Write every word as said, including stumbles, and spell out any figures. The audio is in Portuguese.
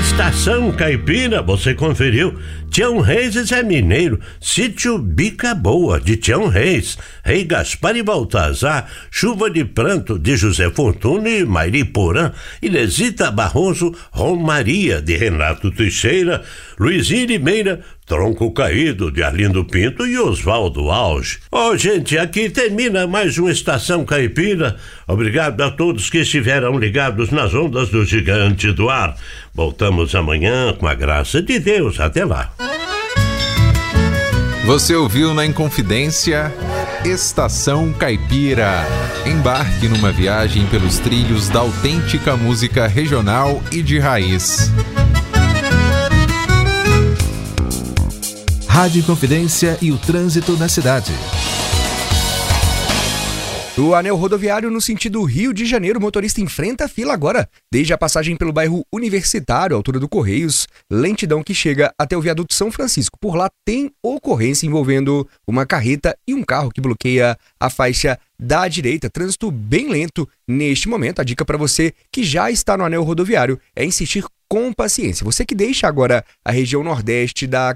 Estação Caipira, você conferiu. Tião Reis e Zé Mineiro, Sítio Bica Boa, de Tião Reis, Rei Gaspar e Baltazar, Chuva de Pranto, de José Fortuna e Mairi Porã, Inesita Barroso, Romaria, de Renato Teixeira, Luizinho Limeira, Tronco Caído, de Arlindo Pinto e Oswaldo Auge. Ó, gente, aqui termina mais uma Estação Caipira. Obrigado a todos que estiveram ligados nas ondas do Gigante do Ar. Voltamos amanhã com a graça de Deus. Até lá. Você ouviu na Inconfidência Estação Caipira. Embarque numa viagem pelos trilhos da autêntica música regional e de raiz. Rádio Inconfidência e o trânsito na cidade. O anel rodoviário no sentido Rio de Janeiro, o motorista enfrenta a fila agora, desde a passagem pelo bairro Universitário, altura do Correios, lentidão que chega até o viaduto São Francisco. Por lá tem ocorrência envolvendo uma carreta e um carro que bloqueia a faixa da direita. Trânsito bem lento neste momento. A dica para você que já está no anel rodoviário é insistir com paciência. Você que deixa agora a região nordeste da